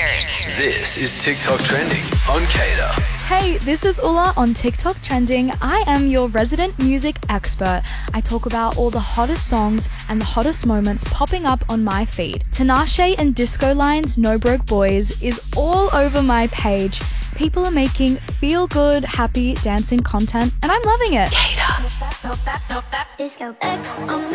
This is TikTok Trending on Cater. Hey, this is Ula on TikTok Trending. I am your resident music expert. I talk about all the hottest songs and the hottest moments popping up on my feed. Tinashe and Disco Line's No Broke Boys is all over my page. People are making feel-good, happy dancing content, and I'm loving it. Cater. Disco X on